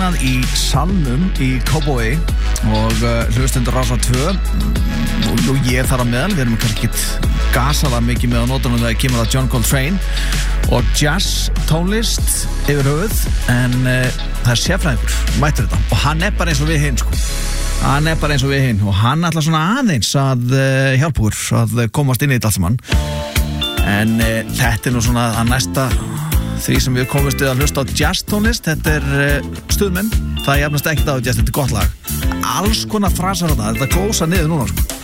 hérna í salnum í Kópavogi og hlustendur Rásar 2 og ég þar á meðal, við erum kannski ekki gasaða mikið með að nota þegar kemur að John Coltrane og jazz tónlist yfir höfuð en það er sérfræðingur mættur þetta og hann er bara eins og við hinn sko. Hann er bara eins og við hinn og hann ætlar svona aðeins að hjálpa okkur að komast inn í þetta allt saman en þetta er nú svona að næsta því sem við komumst við að hlusta á jazz tónlist þetta er Stuðmenn, það jafnast ekkert á jazz, þetta er gott lag alls konar frasar á þetta glósa niður núna sko.